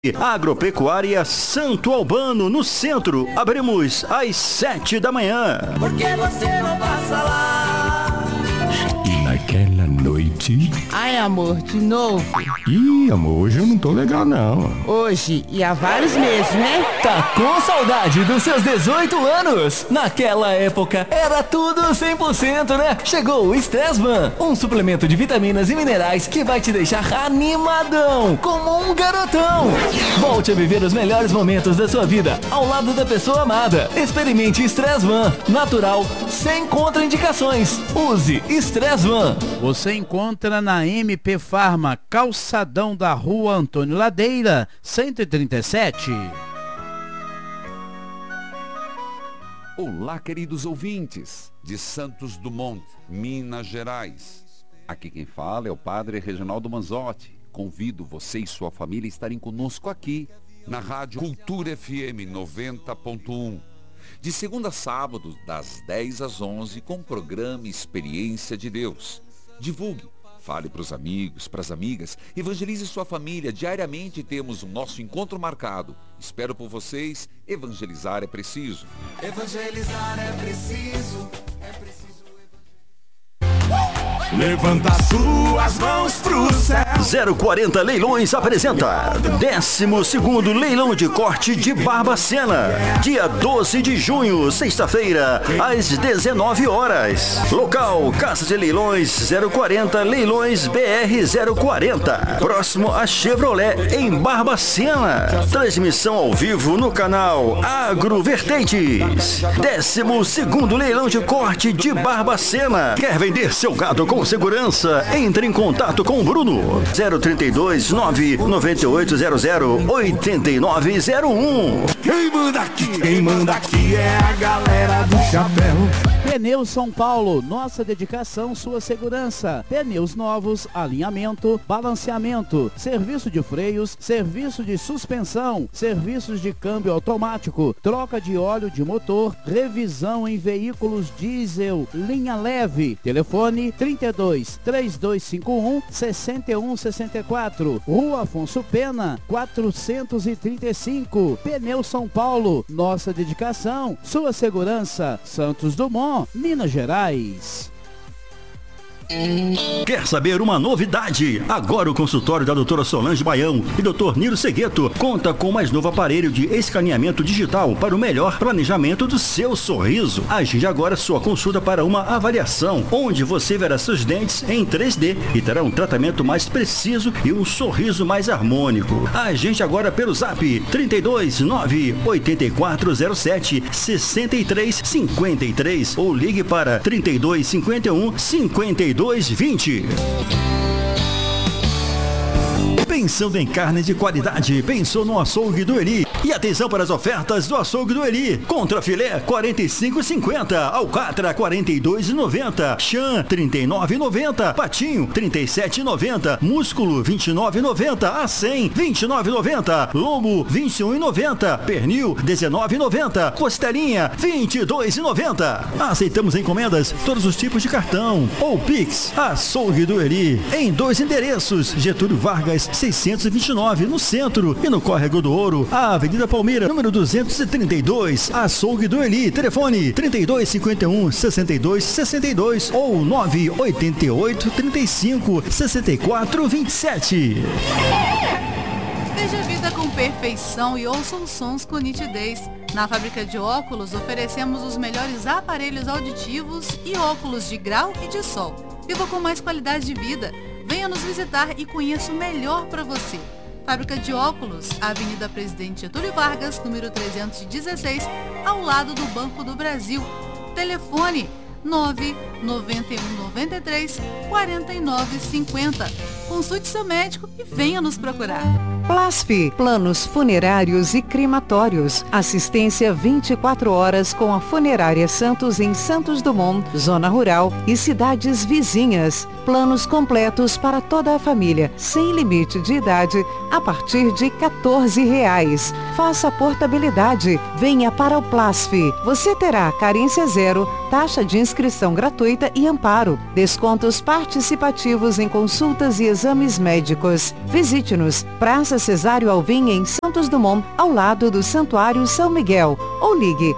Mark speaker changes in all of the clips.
Speaker 1: Agropecuária Santo Albano, no centro. Abrimos às 7 da manhã.
Speaker 2: Por que você não passa lá?
Speaker 3: E naquela noite...
Speaker 4: Ai, amor, de novo?
Speaker 3: Ih, amor, hoje eu não tô legal, não.
Speaker 4: Hoje e há vários meses, né?
Speaker 5: Tá com saudade dos seus 18 anos? Naquela época era tudo 100%, né? Chegou o Stressman, um suplemento de vitaminas e minerais que vai te deixar animadão, como um garotão. Volte a viver os melhores momentos da sua vida ao lado da pessoa amada. Experimente Stressman, natural, sem contraindicações. Use Stressman.
Speaker 6: Você encontra na MP Farma, calçadão da Rua Antônio Ladeira, 137.
Speaker 7: Olá, queridos ouvintes de Santos Dumont, Minas Gerais. Aqui quem fala é o Padre Reginaldo Manzotti. Convido você e sua família a estarem conosco aqui na Rádio Cultura FM 90.1. De segunda a sábado, das 10 às 11, com o programa Experiência de Deus. Divulgue, fale para os amigos, para as amigas, evangelize sua família. Diariamente temos o nosso encontro marcado. Espero por vocês. Evangelizar é preciso.
Speaker 2: Evangelizar é preciso.
Speaker 3: Levanta suas mãos pro céu.
Speaker 1: 040 Leilões apresenta 12º Leilão de Corte de Barbacena, dia 12 de junho, sexta-feira, às 19 horas. Local, Casa de Leilões 040 Leilões BR 040, próximo a Chevrolet, em Barbacena. Transmissão ao vivo no canal Agrovertentes. 12º Leilão de Corte de Barbacena. Quer vender seu gado com segurança? Entre em contato com o Bruno. 032 99800 8901.
Speaker 3: Quem manda aqui é a galera do chapéu.
Speaker 6: Pneus São Paulo, nossa dedicação, sua segurança. Pneus novos, alinhamento, balanceamento, serviço de freios, serviço de suspensão, serviços de câmbio automático, troca de óleo de motor, revisão em veículos diesel, linha leve. Telefone 32 3251 6164. Rua Afonso Pena, 435. Pneus São Paulo, nossa dedicação, sua segurança. Santos Dumont, Minas Gerais.
Speaker 1: Quer saber uma novidade? Agora o consultório da doutora Solange Baião e doutor Niro Segueto conta com o mais novo aparelho de escaneamento digital para o melhor planejamento do seu sorriso. Agende agora sua consulta para uma avaliação, onde você verá seus dentes em 3D e terá um tratamento mais preciso e um sorriso mais harmônico. Agende agora pelo zap 32 98407 6353 ou ligue para 32 51 5220. Pensando em carne de qualidade, pensou no Açougue do Eli. E atenção para as ofertas do Açougue do Eli. Contra filé, R$ 45,50. Alcatra, R$ 42,90. Chã, R$ 39,90. Patinho, R$ 37,90. Músculo, R$ 29,90. Acém, R$ 29,90. Lombo, R$ 21,90. Pernil, R$ 19,90. Costelinha, R$ 22,90. Aceitamos encomendas, todos os tipos de cartão ou Pix. Açougue do Eli, em 2 endereços: Getúlio Vargas 629, no centro, e no Córrego do Ouro, a Avenida Palmeira, número 232. Açougue do Eli, telefone 3251 6262 ou 988 35 64 27.
Speaker 8: Veja a vida com perfeição e ouça os sons com nitidez. Na fábrica de óculos, oferecemos os melhores aparelhos auditivos e óculos de grau e de sol. Viva com mais qualidade de vida. Venha nos visitar e conheça o melhor para você. Fábrica de óculos, Avenida Presidente Getúlio Vargas, número 316, ao lado do Banco do Brasil. Telefone 99193 4950. Consulte seu médico e venha nos procurar.
Speaker 9: Plasf, planos funerários e crematórios. Assistência 24 horas com a Funerária Santos em Santos Dumont, zona rural e cidades vizinhas. Planos completos para toda a família, sem limite de idade, a partir de R$ 14. Faça a portabilidade. Venha para o Plasf. Você terá carência zero, taxa de inscrição gratuita e amparo. Descontos participativos em consultas e exames médicos. Visite-nos, Praça Cesário Alvim em Santos Dumont, ao lado do Santuário São Miguel. Ou ligue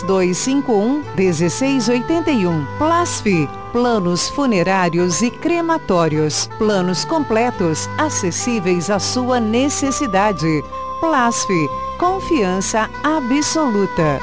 Speaker 9: 3251-1681. Plasfi, planos funerários e crematórios. Planos completos, acessíveis à sua necessidade. Plasfi, confiança absoluta.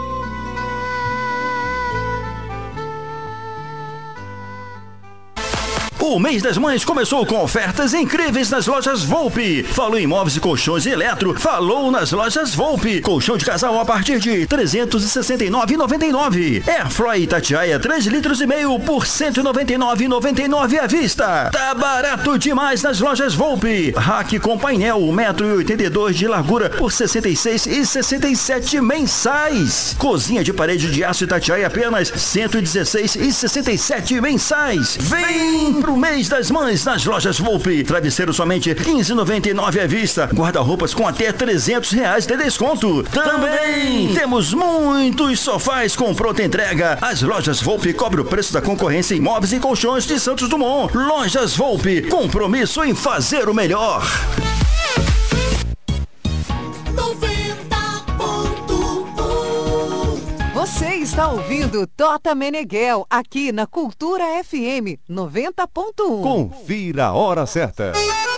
Speaker 1: O mês das mães começou com ofertas incríveis nas lojas Volpe. Falou em móveis e colchões e eletro, falou nas lojas Volpe. Colchão de casal a partir de R$ 369,99. Airfry Itatiaia 3,5 litros por R$ 199,99 à vista. Tá barato demais nas lojas Volpe. Rack com painel 1,82 m de largura por R$ 66,67 mensais. Cozinha de parede de aço Itatiaia apenas R$ 116,67 mensais. Vem pro mês das mães nas lojas Volpe. Travesseiro somente R$ 15,99 à vista. Guarda-roupas com até R$ 300 de desconto. Também temos muitos sofás com pronta entrega. As lojas Volpe cobrem o preço da concorrência em móveis e colchões de Santos Dumont. Lojas Volpe, compromisso em fazer o melhor.
Speaker 9: Você está ouvindo Tota Meneghel aqui na Cultura FM 90.1.
Speaker 10: Confira a hora certa.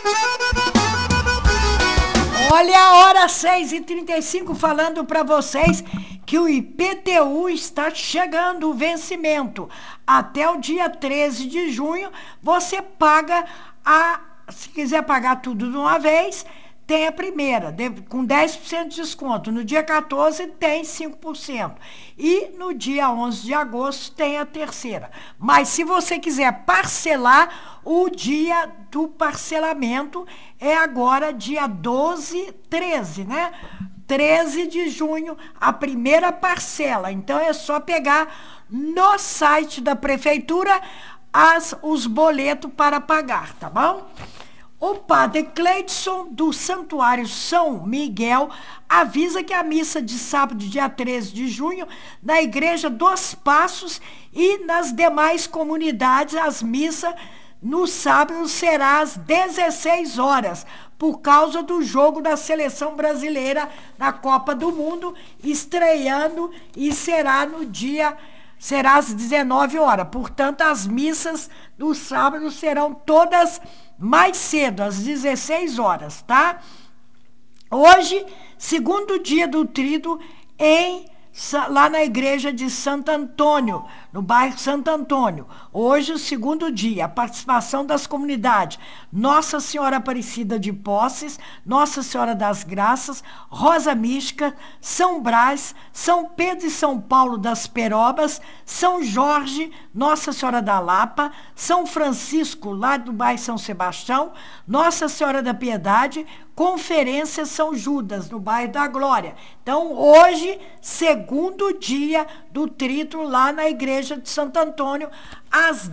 Speaker 11: Olha a hora 6h35 falando para vocês que o IPTU está chegando o vencimento. Até o dia 13 de junho você paga se quiser pagar tudo de uma vez, tem a primeira, com 10% de desconto. No dia 14 tem 5%. E no dia 11 de agosto tem a terceira. Mas se você quiser parcelar, o dia do parcelamento é agora dia 13, né? 13 de junho, a primeira parcela. Então é só pegar no site da prefeitura os boletos para pagar, tá bom? O padre Cleidson, do Santuário São Miguel, avisa que a missa de sábado, dia 13 de junho, na Igreja dos Passos e nas demais comunidades, as missas no sábado será às 16 horas, por causa do jogo da seleção brasileira na Copa do Mundo, estreando, e será às 19 horas. Portanto, as missas do sábado serão todas mais cedo, às 16 horas, tá? Hoje, segundo dia do Tríduo, lá na igreja de Santo Antônio, no bairro Santo Antônio. Hoje, o segundo dia, a participação das comunidades Nossa Senhora Aparecida de Posses, Nossa Senhora das Graças, Rosa Mística, São Brás, São Pedro e São Paulo das Perobas, São Jorge, Nossa Senhora da Lapa, São Francisco, lá do bairro São Sebastião, Nossa Senhora da Piedade, Conferência São Judas, no bairro da Glória. Então, hoje, segundo dia do Tríduo, lá na igreja de Santo Antônio, às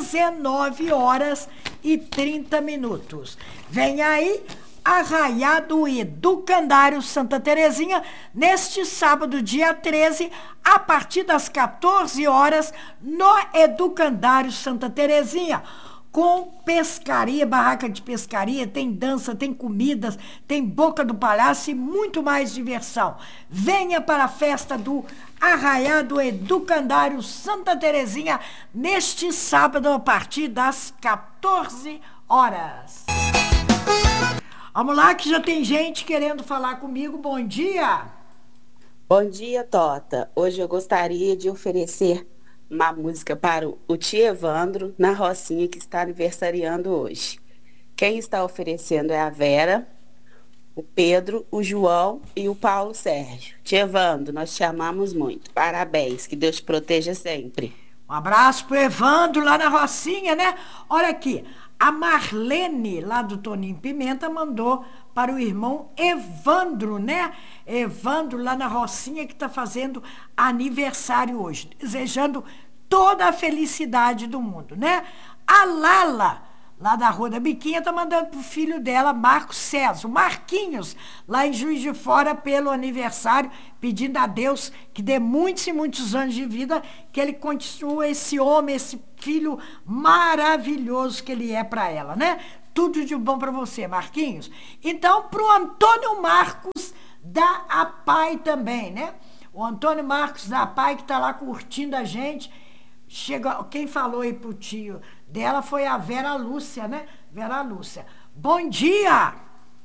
Speaker 11: 19h30. Vem aí Arraiado Educandário Santa Terezinha, neste sábado, dia 13, a partir das 14 horas, no Educandário Santa Terezinha, com pescaria, barraca de pescaria, tem dança, tem comidas, tem boca do palhaço e muito mais diversão. Venha para a festa do Arraiado Educandário Santa Terezinha, neste sábado, a partir das 14 horas. Vamos lá, que já tem gente querendo falar comigo. Bom dia.
Speaker 12: Bom dia, Tota. Hoje eu gostaria de oferecer uma música para o tio Evandro, na Rocinha, que está aniversariando hoje. Quem está oferecendo é a Vera, o Pedro, o João e o Paulo Sérgio. Tio Evandro, nós te amamos muito. Parabéns, que Deus te proteja sempre.
Speaker 11: Um abraço pro Evandro, lá na Rocinha, né? Olha aqui, a Marlene, lá do Toninho Pimenta, mandou para o irmão Evandro, né? Evandro, lá na Rocinha, que está fazendo aniversário hoje. Desejando toda a felicidade do mundo, né? A Lala, lá da Rua da Biquinha, está mandando pro filho dela, Marcos César, o Marquinhos, lá em Juiz de Fora, pelo aniversário, pedindo a Deus que dê muitos e muitos anos de vida, que ele continue esse homem, esse filho maravilhoso que ele é para ela, né? Tudo de bom para você, Marquinhos. Então, pro Antônio Marcos da APAI também, né? O Antônio Marcos da APAI que tá lá curtindo a gente. Quem falou aí pro tio dela foi a Vera Lúcia, né? Vera Lúcia. Bom dia!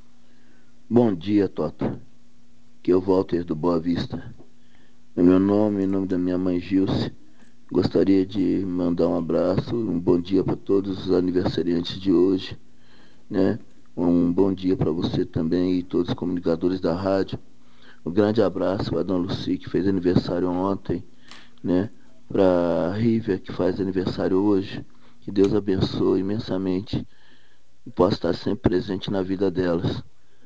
Speaker 13: Bom dia, Tota. Que eu Walter do Boa Vista. Em meu nome, em nome da minha mãe Gilce, gostaria de mandar um abraço, um bom dia para todos os aniversariantes de hoje, né? Um bom dia para você também e todos os comunicadores da rádio. Um grande abraço para a Dona Luci, que fez aniversário ontem, né? Para a Rívia, que faz aniversário hoje. Que Deus abençoe imensamente e possa estar sempre presente na vida delas.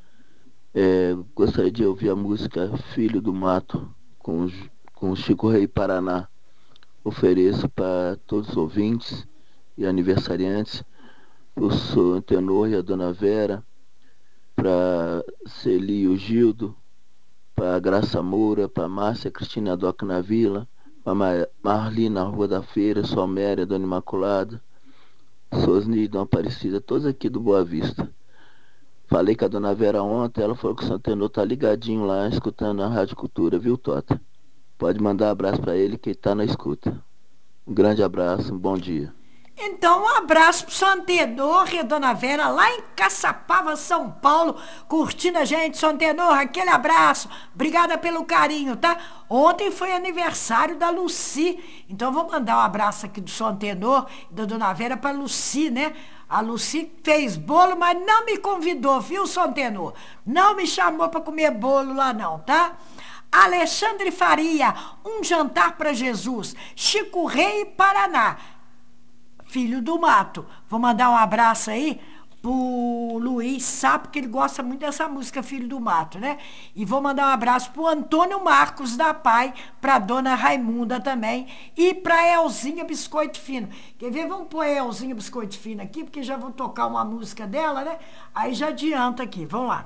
Speaker 13: Gostaria de ouvir a música Filho do Mato, com o Chico Rei Paraná. Ofereço para todos os ouvintes e aniversariantes, o Sr. Tenor e a Dona Vera, para Celi e o Gildo, para Graça Moura, para Márcia Cristina Doca na Vila, para Marli na Rua da Feira, Soméria, Dona Imaculada, Sosni e Dona Aparecida, todos aqui do Boa Vista. Falei com a Dona Vera ontem, ela falou que o Sr. Tenor tá ligadinho lá, escutando a Rádio Cultura, viu, Tota? Pode mandar um abraço para ele que ele tá na escuta. Um grande abraço, um bom dia.
Speaker 11: Então, um abraço pro São Tenor e a Dona Vera, lá em Caçapava, São Paulo, curtindo a gente. São Tenor, aquele abraço. Obrigada pelo carinho, tá? Ontem foi aniversário da Luci, então vou mandar um abraço aqui do São Tenor e da Dona Vera pra Luci, né? A Luci fez bolo, mas não me convidou, viu, São Tenor? Não me chamou pra comer bolo lá não, tá? Alexandre Faria, um jantar para Jesus. Chico Rei, Paraná. Filho do Mato. Vou mandar um abraço aí pro Luiz Sapo, que ele gosta muito dessa música Filho do Mato, né? E vou mandar um abraço pro Antônio Marcos da Pai, pra Dona Raimunda também e pra Elzinha Biscoito Fino. Quer ver? Vamos pôr a Elzinha Biscoito Fino aqui, porque já vou tocar uma música dela, né? Aí já adianta aqui. Vamos lá.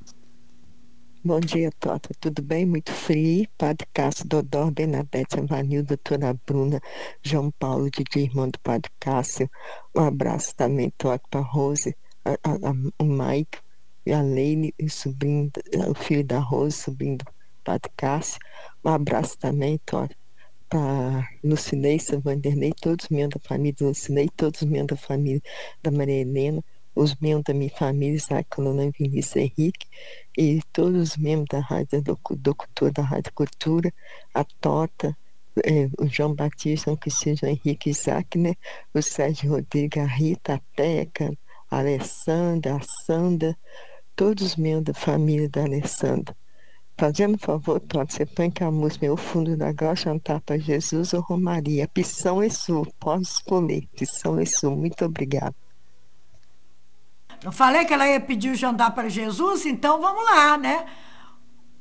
Speaker 14: Bom dia, Tota. Tudo bem? Muito frio. Padre Cássio, Dodó, Bernadette, Avanil, doutora Bruna, João Paulo, Didi, irmão do Padre Cássio. Um abraço também, Tota, para Rose, o Mike, e a Leine, o sobrinho, o filho da Rose, sobrinho do Padre Cássio. Um abraço também, Tota, para Lucinei, Vanderlei, todos os membros da família do Lucinei, todos os membros da família da Maria Helena, os membros da minha família, Isaac, Coluna, Vinícius Henrique, e todos os membros da Rádio do Cultura, da Rádio Cultura, a Tota, o João Batista, o Cristiano Henrique, Isaac, né? O Sérgio Rodrigues, a Rita, a Teca, a Alessandra, a Sandra, todos os membros da família da Alessandra. Fazendo um favor, Tota, você põe que a música é O Fundo da Grau, Jantar para Jesus ou Romaria. Pissão e Sul, pode escolher. Pissão e Sul, muito obrigada.
Speaker 11: Não falei que ela ia pedir o jantar para Jesus? Então vamos lá, né?